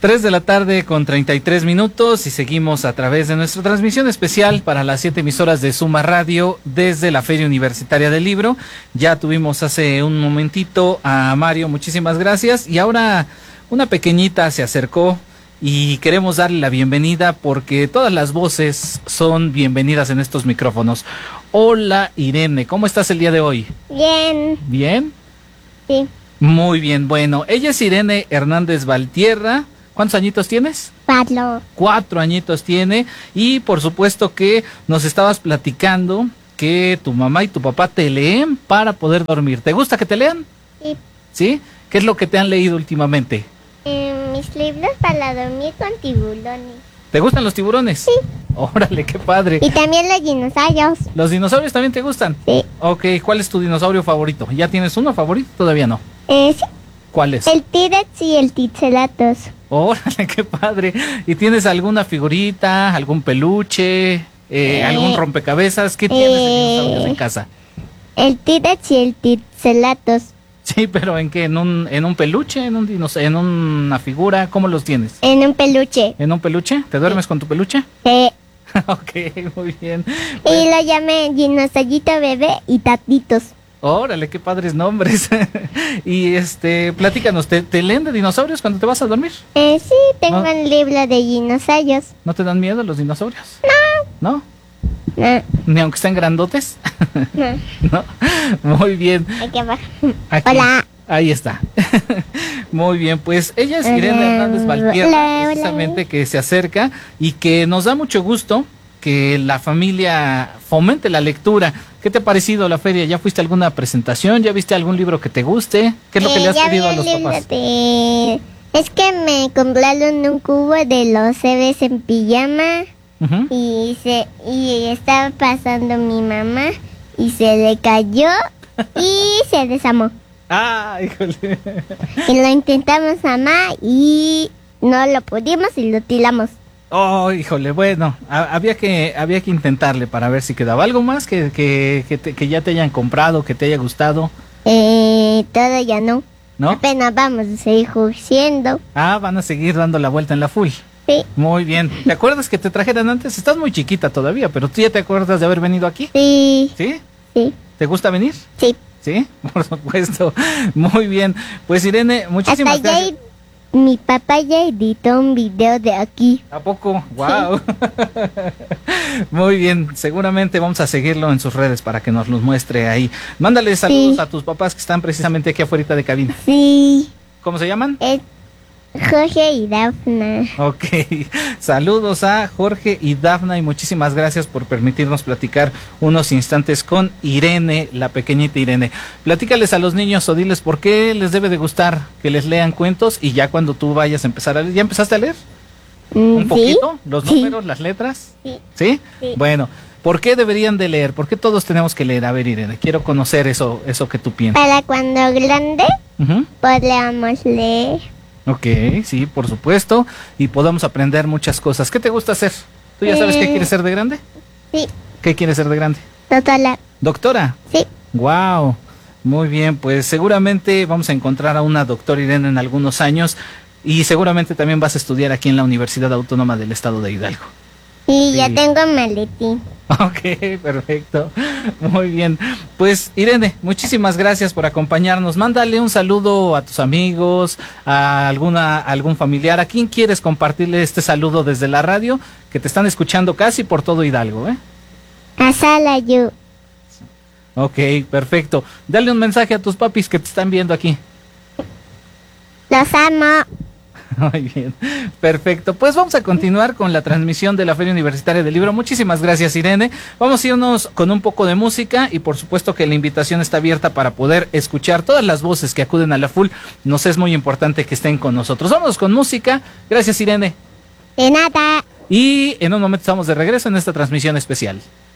3 de la tarde con 33 minutos y seguimos a través de nuestra transmisión especial para las 7 emisoras de Suma Radio desde la Feria Universitaria del Libro. Ya tuvimos hace un momentito a Mario, muchísimas gracias. Y ahora una pequeñita se acercó y queremos darle la bienvenida porque todas las voces son bienvenidas en estos micrófonos. Hola Irene, ¿cómo estás el día de hoy? Bien. ¿Bien? Sí. Muy bien, bueno, ella es Irene Hernández Valtierra. ¿Cuántos añitos tienes? 4. 4 añitos tiene y por supuesto que nos estabas platicando que tu mamá y tu papá te leen para poder dormir. ¿Te gusta que te lean? Sí. ¿Sí? ¿Qué es lo que te han leído últimamente? Mis libros para dormir con tiburones. ¿Te gustan los tiburones? Sí. Órale, qué padre. Y también los dinosaurios. ¿Los dinosaurios también te gustan? Sí. Ok, ¿cuál es tu dinosaurio favorito? ¿Ya tienes uno favorito? Todavía no. Sí. ¿Cuál es? El T-Rex y el Triceratops. Órale, qué padre. ¿Y tienes alguna figurita, algún peluche, algún rompecabezas? ¿Qué tienes de dinosaurios en casa? El T-Rex y el Triceratops. Sí, pero ¿en qué? ¿En un peluche? ¿En una figura? ¿Cómo los tienes? En un peluche. ¿En un peluche? ¿Te duermes con tu peluche? Sí. Ok, muy bien. Y lo llamé Dinosaurito Bebé y Tatitos. Órale, qué padres nombres. Y platícanos, ¿te leen de dinosaurios cuando te vas a dormir? Sí, tengo ¿No? un libro de dinosaurios. ¿No te dan miedo los dinosaurios? No. ¿No? Ni aunque estén grandotes. No. ¿No? Muy bien. Aquí va. Aquí. Hola. Ahí está. Muy bien, pues ella es Irene Hernández Valtierra, precisamente, que se acerca y que nos da mucho gusto que la familia fomente la lectura. ¿Qué te ha parecido la feria? ¿Ya fuiste a alguna presentación? ¿Ya viste algún libro que te guste? ¿Qué es lo que le has pedido a los papás? Es que me compraron un cubo de los bebés en pijama. Uh-huh. Y estaba pasando mi mamá y se le cayó y se desarmó. Ah, híjole. Y lo intentamos amar y no lo pudimos y lo tiramos. Oh, híjole, bueno, había que intentarle para ver si quedaba algo más que ya te hayan comprado, que te haya gustado. Todavía no. ¿No? Apenas vamos a seguir juiciendo. Ah, van a seguir dando la vuelta en la full. Sí. Muy bien. ¿Te acuerdas que te trajeran antes? Estás muy chiquita todavía, pero ¿tú ya te acuerdas de haber venido aquí? Sí. ¿Sí? Sí. ¿Te gusta venir? Sí. ¿Sí? Por supuesto. Muy bien. Pues Irene, muchísimas Hasta gracias. mi papá ya editó un video de aquí. ¿A poco? ¡Wow! Sí. Muy bien. Seguramente vamos a seguirlo en sus redes para que nos los muestre ahí. Mándale saludos a tus papás que están precisamente aquí afuera de cabina. Sí. ¿Cómo se llaman? Jorge y Dafna. Ok, saludos a Jorge y Dafna y muchísimas gracias por permitirnos platicar unos instantes con Irene, la pequeñita Irene. Platícales a los niños o diles por qué les debe de gustar que les lean cuentos y ya cuando tú vayas a empezar a leer, ¿ya empezaste a leer? ¿Un poquito? ¿Los números, las letras? Sí. ¿Sí? Sí. Bueno, ¿por qué deberían de leer? ¿Por qué todos tenemos que leer? A ver, Irene, quiero conocer eso que tú piensas. Para cuando grande podamos leer. Ok, sí, por supuesto, y podamos aprender muchas cosas. ¿Qué te gusta hacer? ¿Tú ya sabes qué quieres ser de grande? Sí. ¿Qué quieres ser de grande? ¿Doctora? Sí. Wow, muy bien, pues seguramente vamos a encontrar a una doctora Irene en algunos años y seguramente también vas a estudiar aquí en la Universidad Autónoma del Estado de Hidalgo. Sí, Sí. ya tengo maletín. Ok, perfecto. Muy bien. Pues Irene, muchísimas gracias por acompañarnos. Mándale un saludo a tus amigos, a algún familiar. ¿A quién quieres compartirle este saludo desde la radio? Que te están escuchando casi por todo Hidalgo, ¿eh? A Salayu. Ok, perfecto. Dale un mensaje a tus papis que te están viendo aquí. Los amo. Muy bien, perfecto. Pues vamos a continuar con la transmisión de la Feria Universitaria del Libro. Muchísimas gracias, Irene. Vamos a irnos con un poco de música y por supuesto que la invitación está abierta para poder escuchar todas las voces que acuden a la full. Nos es muy importante que estén con nosotros. Vamos con música. Gracias, Irene. De nada. Y en un momento estamos de regreso en esta transmisión especial.